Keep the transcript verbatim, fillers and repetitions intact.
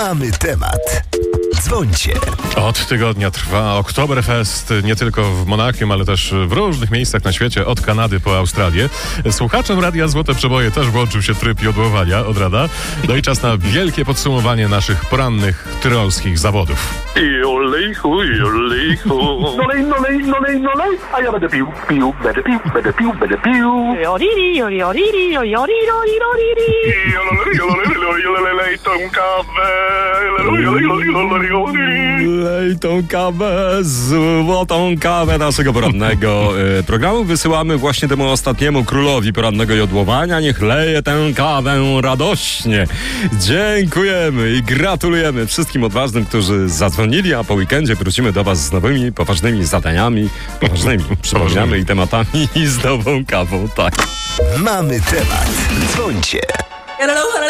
Mamy temat. Dzwońcie. Od tygodnia trwa Oktoberfest nie tylko w Monachium, ale też w różnych miejscach na świecie, od Kanady po Australię. Słuchaczom Radia Złote Przeboje też włączył się tryb jodłowania od rana. No i czas na wielkie podsumowanie naszych porannych tyrolskich zawodów. Jolejchu, jolejchu. Nolej, nolej, nolej, nolej. A ja będę pił, pił, będę pił, będę pił, będę pił. Joriri, jori, joriri, jori, jori, jori, jori. Lej tą kawę. Lej tą kawę, złotą kawę naszego porannego y, programu. Wysyłamy właśnie temu ostatniemu królowi porannego jodłowania. Niech leje tę kawę radośnie. Dziękujemy i gratulujemy wszystkim odważnym, którzy zadzwonili, a po weekendzie wrócimy do was z nowymi, poważnymi zadaniami, poważnymi przypomniami i tematami i z nową kawą, tak. Mamy temat. Dzwońcie.